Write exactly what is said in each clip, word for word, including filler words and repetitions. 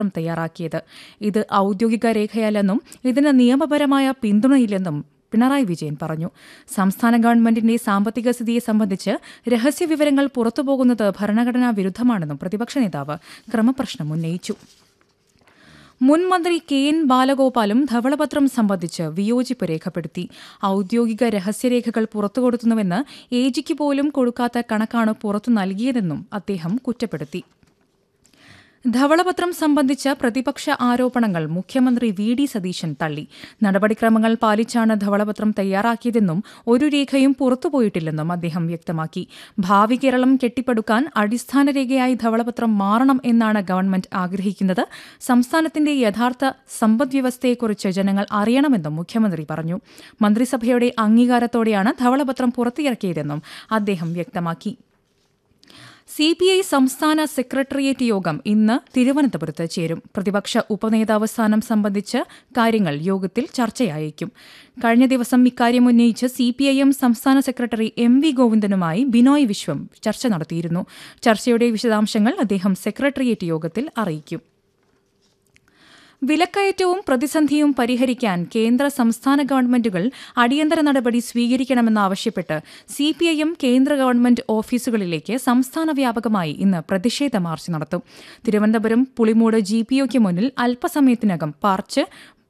തയ്യാറാക്കിയത്. ഇത് ഔദ്യോഗിക രേഖയല്ലെന്നും ഇതിന് നിയമപരമായ പിന്തുണയില്ലെന്നും പിണറായി വിജയൻ പറഞ്ഞു. സംസ്ഥാന ഗവൺമെന്റിന്റെ സാമ്പത്തിക സ്ഥിതിയെ സംബന്ധിച്ച് രഹസ്യവിവരങ്ങൾ പുറത്തുപോകുന്നത് ഭരണഘടനാ വിരുദ്ധമാണെന്നും പ്രതിപക്ഷ നേതാവ് ക്രമപ്രശ്നം ഉന്നയിച്ചു. മുൻ മന്ത്രി കെ എൻ ബാലഗോപാലും ധവളപത്രം സംബന്ധിച്ച് വിയോജിപ്പ് രേഖപ്പെടുത്തി. ഔദ്യോഗിക രഹസ്യരേഖകൾ പുറത്തുകൊടുത്തുവെന്ന് എ ജിക്ക് പോലും കൊടുക്കാത്ത കണക്കാണ് പുറത്തു നൽകിയതെന്നും അദ്ദേഹം കുറ്റപ്പെടുത്തി. ധവളപത്രം സംബന്ധിച്ച പ്രതിപക്ഷ ആരോപണങ്ങൾ മുഖ്യമന്ത്രി വി ഡി സതീശൻ തള്ളി. നടപടിക്രമങ്ങൾ പാലിച്ചാണ് ധവളപത്രം തയ്യാറാക്കിയതെന്നും ഒരു രേഖയും പുറത്തുപോയിട്ടില്ലെന്നും അദ്ദേഹം വ്യക്തമാക്കി. ഭാവി കേരളം കെട്ടിപ്പടുക്കാൻ അടിസ്ഥാന രേഖയായി ധവളപത്രം മാറണം എന്നാണ് ഗവൺമെന്റ് ആഗ്രഹിക്കുന്നത്. സംസ്ഥാനത്തിന്റെ യഥാർത്ഥ സമ്പദ്വ്യവസ്ഥയെക്കുറിച്ച് ജനങ്ങൾ അറിയണമെന്നും മുഖ്യമന്ത്രി പറഞ്ഞു. മന്ത്രിസഭയുടെ അംഗീകാരത്തോടെയാണ് ധവളപത്രം പുറത്തിറക്കിയതെന്നും അദ്ദേഹം വ്യക്തമാക്കി. സി പി ഐ സംസ്ഥാന സെക്രട്ടേറിയറ്റ് യോഗം ഇന്ന് തിരുവനന്തപുരത്ത് ചേരും. പ്രതിപക്ഷ ഉപനേതാവ് സ്ഥാനം സംബന്ധിച്ച കാര്യങ്ങൾ യോഗത്തിൽ ചർച്ചയായേക്കും. കഴിഞ്ഞ ദിവസം ഇക്കാര്യം ഉന്നയിച്ച് സി പി ഐ എം സംസ്ഥാന secretary M V ഗോവിന്ദനുമായി Binoy Viswam ചർച്ച നടത്തിയിരുന്നു. ചർച്ചയുടെ വിശദാംശങ്ങൾ അദ്ദേഹം സെക്രട്ടേറിയറ്റ് യോഗത്തിൽ അറിയിക്കും. വിലക്കയറ്റവും പ്രതിസന്ധിയും പരിഹരിക്കാൻ കേന്ദ്ര സംസ്ഥാന ഗവൺമെന്റുകൾ അടിയന്തര നടപടി സ്വീകരിക്കണമെന്നാവശ്യപ്പെട്ട് സി പി ഐ എം കേന്ദ്ര ഗവൺമെന്റ് ഓഫീസുകളിലേക്ക് സംസ്ഥാന വ്യാപകമായി ഇന്ന് പ്രതിഷേധ മാർച്ച് നടത്തും. തിരുവനന്തപുരം പുളിമൂട് ജി പി ഒയ്ക്ക് മുന്നിൽ അല്പസമയത്തിനകം പാർച്ച്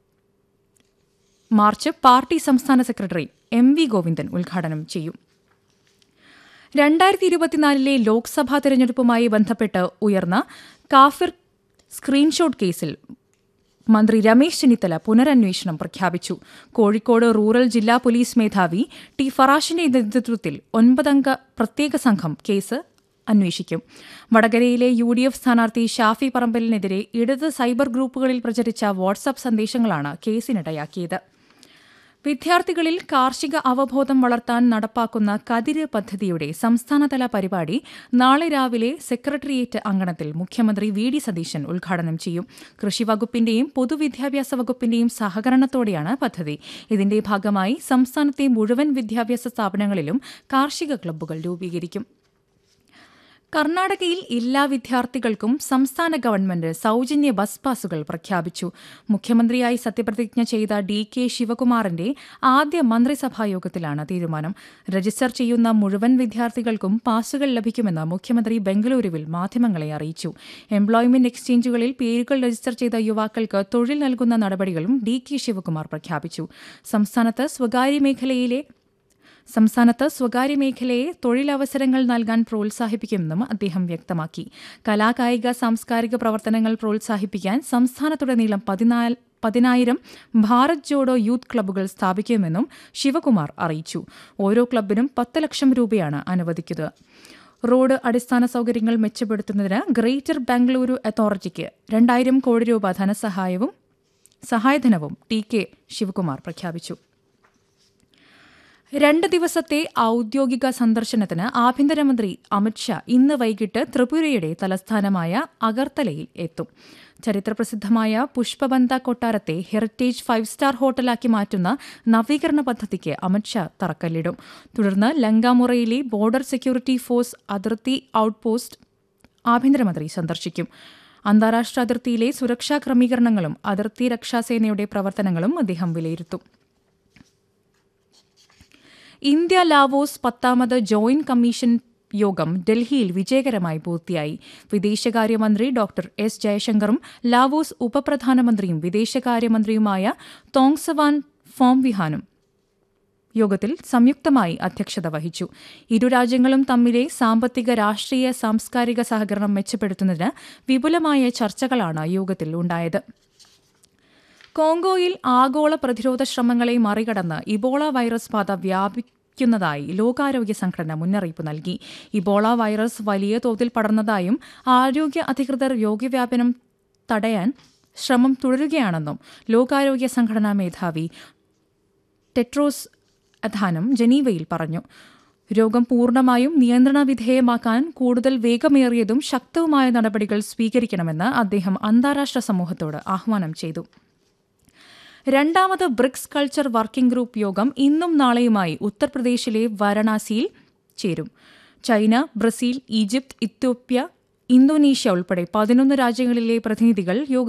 മാർച്ച് പാർട്ടി സംസ്ഥാന സെക്രട്ടറി എം വി ഗോവിന്ദൻ ഉദ്ഘാടനം ചെയ്യും. രണ്ടായിരത്തി ഇരുപത്തിനാലിലെ ലോക്സഭാ തെരഞ്ഞെടുപ്പുമായി ബന്ധപ്പെട്ട് ഉയർന്ന കാഫിർ സ്ക്രീൻഷോട്ട് കേസിൽ മന്ത്രി രമേശ് ചെന്നിത്തല പുനരന്വേഷണം പ്രഖ്യാപിച്ചു. കോഴിക്കോട് റൂറൽ ജില്ലാ പോലീസ് മേധാവി ടി ഫറാഷിന്റെ നേതൃത്വത്തിൽ ഒൻപതംഗ പ്രത്യേക സംഘം കേസ് അന്വേഷിക്കും. വടകരയിലെ യു ഡി എഫ് സ്ഥാനാർത്ഥി ഷാഫി പറമ്പലിനെതിരെ ഇടത് സൈബർ ഗ്രൂപ്പുകളിൽ പ്രചരിച്ച വാട്സ്ആപ്പ് സന്ദേശങ്ങളാണ് കേസിനിടയാക്കിയത്. വിദ്യാർത്ഥികളിൽ കാർഷിക അവബോധം വളർത്താൻ നടപ്പാക്കുന്ന കതിര് പദ്ധതിയുടെ സംസ്ഥാനതല പരിപാടി നാളെ രാവിലെ സെക്രട്ടേറിയറ്റ് അങ്കണത്തിൽ മുഖ്യമന്ത്രി വി ഡി സതീശൻ ഉദ്ഘാടനം ചെയ്യും. കൃഷിവകുപ്പിന്റെയും പൊതുവിദ്യാഭ്യാസ വകുപ്പിന്റെയും സഹകരണത്തോടെയാണ് പദ്ധതി. ഇതിന്റെ ഭാഗമായി സംസ്ഥാനത്തെ മുഴുവൻ വിദ്യാഭ്യാസ സ്ഥാപനങ്ങളിലും കാർഷിക ക്ലബ്ബുകൾ രൂപീകരിക്കും. കർണാടകയിൽ എല്ലാ വിദ്യാർത്ഥികൾക്കും സംസ്ഥാന ഗവൺമെന്റ് സൌജന്യ ബസ് പാസുകൾ പ്രഖ്യാപിച്ചു. മുഖ്യമന്ത്രിയായി സത്യപ്രതിജ്ഞ ചെയ്ത ഡി കെ ശിവകുമാറിന്റെ ആദ്യ മന്ത്രിസഭായോഗത്തിലാണ് തീരുമാനം. രജിസ്റ്റർ ചെയ്യുന്ന മുഴുവൻ വിദ്യാർത്ഥികൾക്കും പാസുകൾ ലഭിക്കുമെന്ന് മുഖ്യമന്ത്രി ബംഗളൂരുവിൽ മാധ്യമങ്ങളെ അറിയിച്ചു. എംപ്ലോയ്മെന്റ് എക്സ്ചേഞ്ചുകളിൽ പേരുകൾ രജിസ്റ്റർ ചെയ്ത യുവാക്കൾക്ക് തൊഴിൽ നൽകുന്ന നടപടികളും ഡി കെ ശിവകുമാർ പ്രഖ്യാപിച്ചു. സംസ്ഥാനത്ത് സ്വകാര്യ മേഖലയിലെ സംസ്ഥാനത്ത് സ്വകാര്യ മേഖലയെ തൊഴിലവസരങ്ങൾ നൽകാൻ പ്രോത്സാഹിപ്പിക്കുമെന്നും അദ്ദേഹം വ്യക്തമാക്കി. കലാകായിക സാംസ്കാരിക പ്രവർത്തനങ്ങൾ പ്രോത്സാഹിപ്പിക്കാൻ സംസ്ഥാനത്തുടനീളം പതിനാല് പതിനായിരം ഭാരത് ജോഡോ യൂത്ത് ക്ലബ്ബുകൾ സ്ഥാപിക്കുമെന്നും ശിവകുമാർ അറിയിച്ചു. ഓരോ ക്ലബ്ബിനും പത്ത് ലക്ഷം രൂപയാണ് അനുവദിക്കുക. റോഡ് അടിസ്ഥാന സൌകര്യങ്ങൾ മെച്ചപ്പെടുത്തുന്നതിന് ഗ്രേറ്റർ ബംഗളൂരു അതോറിറ്റിക്ക് രണ്ടായിരം കോടി രൂപ ധനസഹായവും സഹായധനവും ടി കെ ശിവകുമാർ പ്രഖ്യാപിച്ചു. രണ്ട് ദിവസത്തെ ഔദ്യോഗിക സന്ദർശനത്തിന് ആഭ്യന്തരമന്ത്രി അമിത്ഷാ ഇന്ന് വൈകിട്ട് ത്രിപുരയുടെ തലസ്ഥാനമായ അഗർത്തലയിൽ എത്തും. ചരിത്രപ്രസിദ്ധമായ പുഷ്പബന്ത കൊട്ടാരത്തെ ഹെറിറ്റേജ് ഫൈവ് സ്റ്റാർ ഹോട്ടലാക്കി മാറ്റുന്ന നവീകരണ പദ്ധതിക്ക് അമിത്ഷാ തറക്കല്ലിടും. തുടർന്ന് ലങ്കാമുറയിലെ ബോർഡർ സെക്യൂരിറ്റി ഫോഴ്സ് അതിർത്തി ഔട്ട്പോസ്റ്റ് ആഭ്യന്തരമന്ത്രി സന്ദർശിക്കും. അന്താരാഷ്ട്ര അതിർത്തിയിലെ സുരക്ഷാ ക്രമീകരണങ്ങളും അതിർത്തി രക്ഷാസേനയുടെ പ്രവർത്തനങ്ങളും അദ്ദേഹം വിലയിരുത്തും. ഇന്ത്യ ലാവോസ് പത്താമത് ജോയിന്റ് കമ്മീഷൻ യോഗം ഡൽഹിയിൽ വിജയകരമായി പൂർത്തിയായി. വിദേശകാര്യമന്ത്രി ഡോക്ടർ എസ് ജയശങ്കറും ലാവോസ് ഉപപ്രധാനമന്ത്രിയും വിദേശകാര്യമന്ത്രിയുമായ തോങ്സവാൻ ഫോംവിഹാനും യോഗത്തിൽ സംയുക്തമായി അധ്യക്ഷത വഹിച്ചു. ഇരു രാജ്യങ്ങളും തമ്മിലെ സാമ്പത്തിക, രാഷ്ട്രീയ, സാംസ്കാരിക സഹകരണം മെച്ചപ്പെടുത്തുന്നതിന് വിപുലമായ ചർച്ചകളാണ് യോഗത്തിൽ ഉണ്ടായത്. കോങ്കോയിൽ ആഗോള പ്രതിരോധ ശ്രമങ്ങളെ മറികടന്ന് ഇബോള വൈറസ് ബാധ വ്യാപിക്കുന്നതായി ലോകാരോഗ്യ സംഘടന മുന്നറിയിപ്പ് നൽകി. ഇബോള വൈറസ് വലിയ തോതിൽ പടർന്നതായും ആരോഗ്യ അധികൃതർ രോഗവ്യാപനം തടയാൻ ശ്രമം തുടരുകയാണെന്നും ലോകാരോഗ്യ സംഘടനാ മേധാവി ടെഡ്രോസ് അഥാനം ജനീവയിൽ പറഞ്ഞു. രോഗം പൂർണ്ണമായും നിയന്ത്രണ വിധേയമാക്കാൻ കൂടുതൽ വേഗമേറിയതും ശക്തവുമായ നടപടികൾ സ്വീകരിക്കണമെന്ന് അദ്ദേഹം അന്താരാഷ്ട്ര സമൂഹത്തോട് ആഹ്വാനം ചെയ്തു. രണ്ടാമത് ബ്രിക്സ് കൾച്ചർ വർക്കിംഗ് ഗ്രൂപ്പ് യോഗം ഇന്നും നാളെയുമായി ഉത്തർപ്രദേശിലെ വാരണാസിയിൽ ചേരും. China, Brazil, Egypt, Ethiopia, Indonesia ഉൾപ്പെടെ പതിനൊന്ന് രാജ്യങ്ങളിലെ പ്രതിനിധികൾ യോഗ